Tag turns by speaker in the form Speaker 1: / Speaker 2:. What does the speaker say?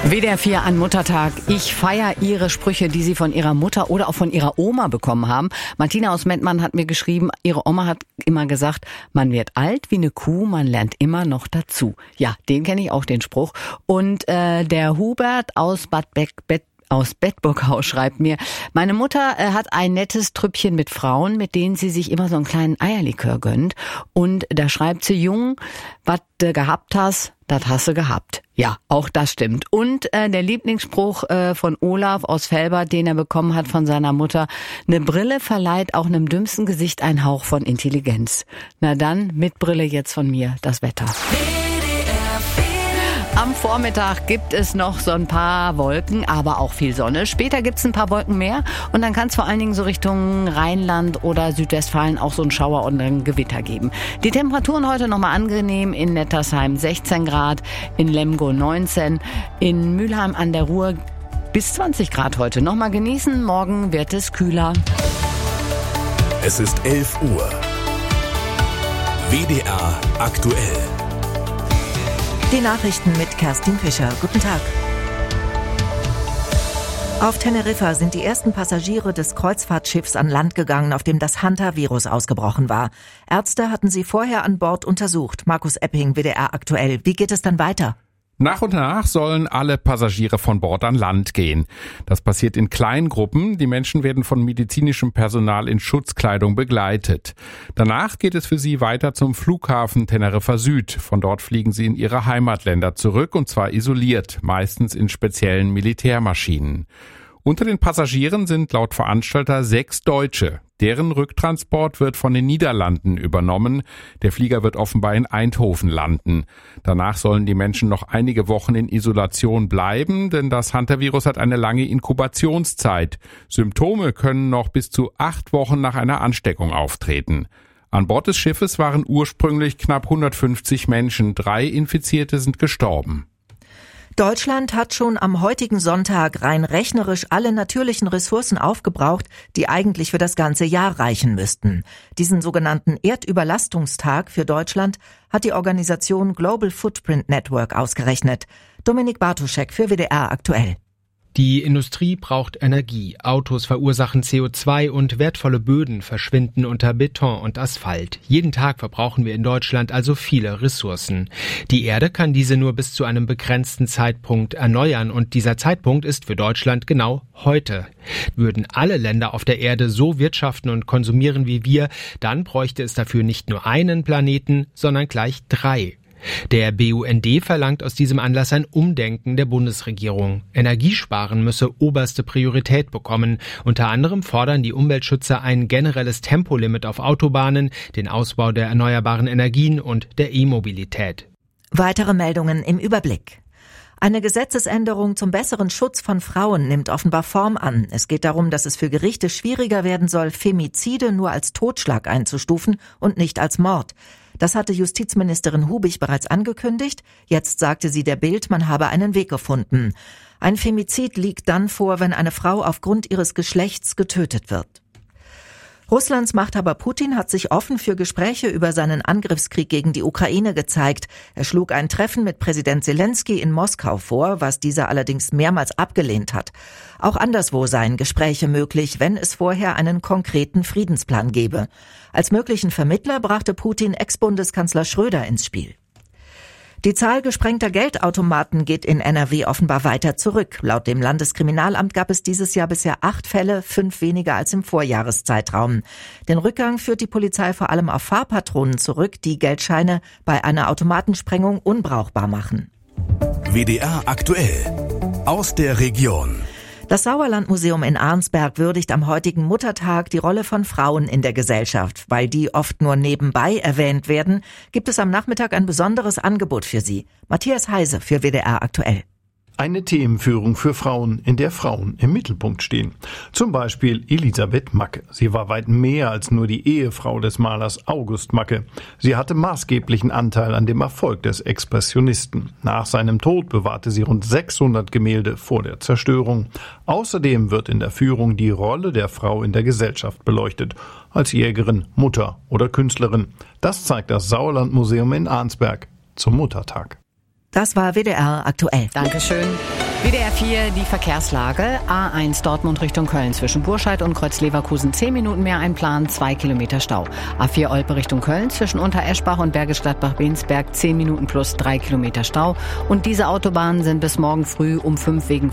Speaker 1: WDR 4 an Muttertag. Ich feiere Ihre Sprüche, die Sie von Ihrer Mutter oder auch von Ihrer Oma bekommen haben. Martina aus Mettmann hat mir geschrieben, ihre Oma hat immer gesagt, man wird alt wie eine Kuh, man lernt immer noch dazu. Ja, den kenne ich auch, den Spruch. Und der Hubert aus aus Bedburghaus schreibt mir, meine Mutter hat ein nettes Trüppchen mit Frauen, mit denen sie sich immer so einen kleinen Eierlikör gönnt. Und da schreibt sie, Jung, was du gehabt hast, das hast du gehabt. Ja, auch das stimmt. Und der Lieblingsspruch von Olaf aus Velbert, den er bekommen hat von seiner Mutter, eine Brille verleiht auch einem dümmsten Gesicht einen Hauch von Intelligenz. Na dann, mit Brille jetzt von mir, das Wetter. Am Vormittag gibt es noch so ein paar Wolken, aber auch viel Sonne. Später gibt es ein paar Wolken mehr und dann kann es vor allen Dingen so Richtung Rheinland oder Südwestfalen auch so einen Schauer und ein Gewitter geben. Die Temperaturen heute nochmal angenehm, in Nettersheim 16 Grad, in Lemgo 19, in Mülheim an der Ruhr bis 20 Grad heute. Nochmal genießen, morgen wird es kühler.
Speaker 2: Es ist 11 Uhr. WDR aktuell.
Speaker 3: Die Nachrichten mit Kerstin Fischer. Guten Tag. Auf Teneriffa sind die ersten Passagiere des Kreuzfahrtschiffs an Land gegangen, auf dem das Hanta-Virus ausgebrochen war. Ärzte hatten sie vorher an Bord untersucht. Markus Epping, WDR aktuell. Wie geht es dann weiter?
Speaker 4: Nach und nach sollen alle Passagiere von Bord an Land gehen. Das passiert in kleinen Gruppen. Die Menschen werden von medizinischem Personal in Schutzkleidung begleitet. Danach geht es für sie weiter zum Flughafen Teneriffa Süd. Von dort fliegen sie in ihre Heimatländer zurück, und zwar isoliert, meistens in speziellen Militärmaschinen. Unter den Passagieren sind laut Veranstalter 6 Deutsche. Deren Rücktransport wird von den Niederlanden übernommen. Der Flieger wird offenbar in Eindhoven landen. Danach sollen die Menschen noch einige Wochen in Isolation bleiben, denn das Hanta-Virus hat eine lange Inkubationszeit. Symptome können noch bis zu 8 Wochen nach einer Ansteckung auftreten. An Bord des Schiffes waren ursprünglich knapp 150 Menschen. 3 Infizierte sind gestorben.
Speaker 3: Deutschland hat schon am heutigen Sonntag rein rechnerisch alle natürlichen Ressourcen aufgebraucht, die eigentlich für das ganze Jahr reichen müssten. Diesen sogenannten Erdüberlastungstag für Deutschland hat die Organisation Global Footprint Network ausgerechnet. Dominik Bartoschek für WDR aktuell.
Speaker 5: Die Industrie braucht Energie, Autos verursachen CO2 und wertvolle Böden verschwinden unter Beton und Asphalt. Jeden Tag verbrauchen wir in Deutschland also viele Ressourcen. Die Erde kann diese nur bis zu einem begrenzten Zeitpunkt erneuern, und dieser Zeitpunkt ist für Deutschland genau heute. Würden alle Länder auf der Erde so wirtschaften und konsumieren wie wir, dann bräuchte es dafür nicht nur einen Planeten, sondern gleich 3. Der BUND verlangt aus diesem Anlass ein Umdenken der Bundesregierung. Energiesparen müsse oberste Priorität bekommen. Unter anderem fordern die Umweltschützer ein generelles Tempolimit auf Autobahnen, den Ausbau der erneuerbaren Energien und der E-Mobilität.
Speaker 3: Weitere Meldungen im Überblick. Eine Gesetzesänderung zum besseren Schutz von Frauen nimmt offenbar Form an. Es geht darum, dass es für Gerichte schwieriger werden soll, Femizide nur als Totschlag einzustufen und nicht als Mord. Das hatte Justizministerin Hubich bereits angekündigt. Jetzt sagte sie der Bild, man habe einen Weg gefunden. Ein Femizid liegt dann vor, wenn eine Frau aufgrund ihres Geschlechts getötet wird. Russlands Machthaber Putin hat sich offen für Gespräche über seinen Angriffskrieg gegen die Ukraine gezeigt. Er schlug ein Treffen mit Präsident Zelensky in Moskau vor, was dieser allerdings mehrmals abgelehnt hat. Auch anderswo seien Gespräche möglich, wenn es vorher einen konkreten Friedensplan gebe. Als möglichen Vermittler brachte Putin Ex-Bundeskanzler Schröder ins Spiel. Die Zahl gesprengter Geldautomaten geht in NRW offenbar weiter zurück. Laut dem Landeskriminalamt gab es dieses Jahr bisher 8 Fälle, 5 weniger als im Vorjahreszeitraum. Den Rückgang führt die Polizei vor allem auf Fahrpatronen zurück, die Geldscheine bei einer Automatensprengung unbrauchbar machen.
Speaker 2: WDR aktuell. Aus der Region.
Speaker 3: Das Sauerlandmuseum in Arnsberg würdigt am heutigen Muttertag die Rolle von Frauen in der Gesellschaft. Weil die oft nur nebenbei erwähnt werden, gibt es am Nachmittag ein besonderes Angebot für sie. Matthias Heise für WDR aktuell.
Speaker 6: Eine Themenführung für Frauen, in der Frauen im Mittelpunkt stehen. Zum Beispiel Elisabeth Macke. Sie war weit mehr als nur die Ehefrau des Malers August Macke. Sie hatte maßgeblichen Anteil an dem Erfolg des Expressionisten. Nach seinem Tod bewahrte sie rund 600 Gemälde vor der Zerstörung. Außerdem wird in der Führung die Rolle der Frau in der Gesellschaft beleuchtet. Als Jägerin, Mutter oder Künstlerin. Das zeigt das Sauerlandmuseum in Arnsberg zum Muttertag.
Speaker 3: Das war WDR aktuell.
Speaker 1: Dankeschön. WDR 4, die Verkehrslage. A1 Dortmund Richtung Köln zwischen Burscheid und Kreuz-Leverkusen 10 Minuten mehr einplanen, 2 Kilometer Stau. A4 Olpe Richtung Köln zwischen Untereschbach und Bergisch Gladbach-Bensberg 10 Minuten plus 3 Kilometer Stau. Und diese Autobahnen sind bis morgen früh um 5 wegen